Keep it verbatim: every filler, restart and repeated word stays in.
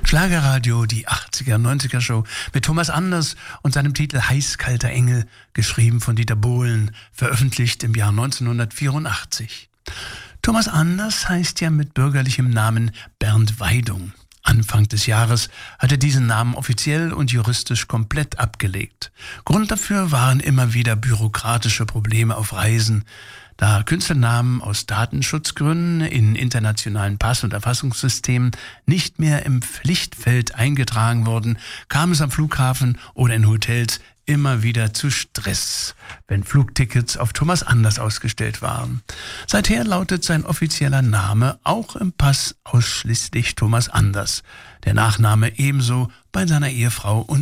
Schlagerradio, die achtziger, neunziger Show mit Thomas Anders und seinem Titel Heiß-kalter Engel, geschrieben von Dieter Bohlen, veröffentlicht im Jahr neunzehnhundertvierundachtzig. Thomas Anders heißt ja mit bürgerlichem Namen Bernd Weidung. Anfang des Jahres hat er diesen Namen offiziell und juristisch komplett abgelegt. Grund dafür waren immer wieder bürokratische Probleme auf Reisen. Da Künstlernamen aus Datenschutzgründen in internationalen Pass- und Erfassungssystemen nicht mehr im Pflichtfeld eingetragen wurden, kam es am Flughafen oder in Hotels immer wieder zu Stress, wenn Flugtickets auf Thomas Anders ausgestellt waren. Seither lautet sein offizieller Name auch im Pass ausschließlich Thomas Anders. Der Nachname ebenso bei seiner Ehefrau und